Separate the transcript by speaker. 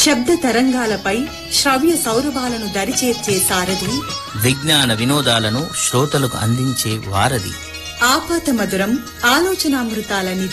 Speaker 1: శబ్ద తరంగాలపై శ్రవ్య సౌరభాలను దరిచేర్చే సారథి,
Speaker 2: విజ్ఞాన వినోదాలను శ్రోతలకు అందించే వారధి,
Speaker 1: ఆపాత మధురం ఆలోచనామృతాల నిధి.